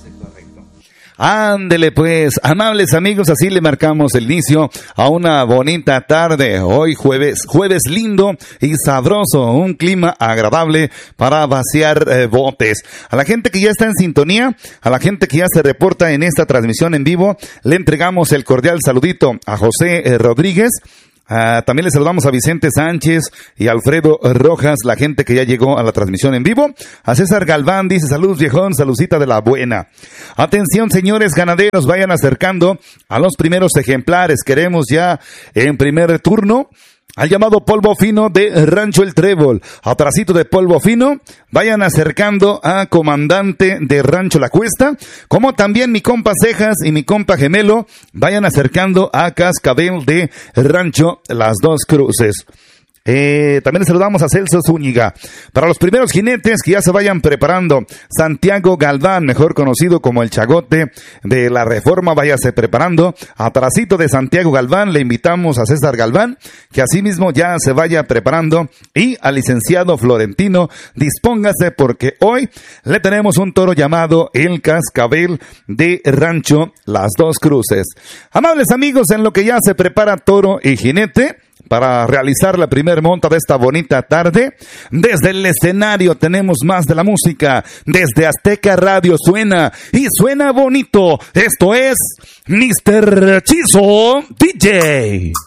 Ándele pues, amables amigos, así le marcamos el inicio a una bonita tarde. Hoy jueves lindo y sabroso, un clima agradable para vaciar botes. A la gente que ya está en sintonía, a la gente que ya se reporta en esta transmisión en vivo, le entregamos el cordial saludito a José Rodríguez. También le saludamos a Vicente Sánchez y Alfredo Rojas, la gente que ya llegó a la transmisión en vivo. A César Galván dice, saludos viejón, saludcita de la buena. Atención señores ganaderos, vayan acercando a los primeros ejemplares. Queremos ya en primer turno al llamado polvo fino de Rancho El Trébol. Atrasito de polvo fino, vayan acercando a comandante de Rancho La Cuesta, como también mi compa Cejas y mi compa Gemelo, vayan acercando a Cascabel de Rancho Las Dos Cruces. También les saludamos a Celso Zúñiga. Para los primeros jinetes que ya se vayan preparando, Santiago Galván, mejor conocido como el Chagote de la Reforma, váyase preparando. Atrasito de Santiago Galván le invitamos a César Galván, que asimismo ya se vaya preparando. Y al licenciado Florentino, dispóngase porque hoy le tenemos un toro llamado el Cascabel de Rancho Las Dos Cruces. Amables amigos, en lo que ya se prepara toro y jinete para realizar la primer monta de esta bonita tarde, desde el escenario tenemos más de la música. Desde Azteca Radio suena y suena bonito. Esto es Mr. Chizo DJ.